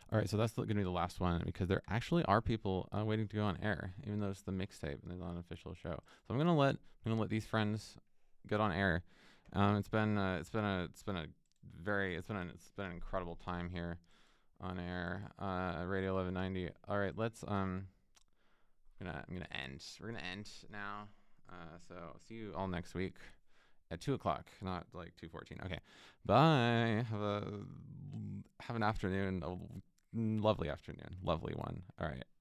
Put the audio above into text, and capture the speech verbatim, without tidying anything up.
All right, so that's going to be the last one because there actually are people uh, waiting to go on air, even though it's the mixtape and it's not an official show. So I'm gonna let I'm gonna let these friends get on air. Um, it's been uh, it's been a it's been a very it's been an, it's been an incredible time here on air, uh, Radio eleven ninety. All right, let's um, I'm gonna I'm gonna end. We're gonna end now. Uh, so see you all next week at two o'clock, not like two fourteen. Okay, bye. Have a have an afternoon, a lovely afternoon, lovely one. All right.